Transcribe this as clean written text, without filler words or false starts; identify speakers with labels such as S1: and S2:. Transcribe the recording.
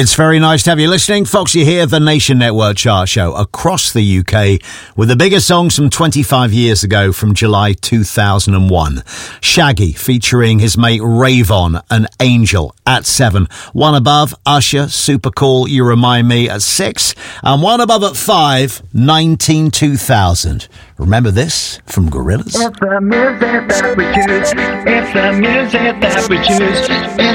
S1: It's very nice to have you listening. Folks, you hear the Nation Network chart show across the UK with the biggest songs from 25 years ago from July 2001. Shaggy featuring his mate Ravon and Angel at 7. One above, Usher, Super Cool, You Remind Me at 6. And one above at 5, 19-2000. Remember this from Gorillaz?
S2: It's the music that we choose. It's the music that we choose.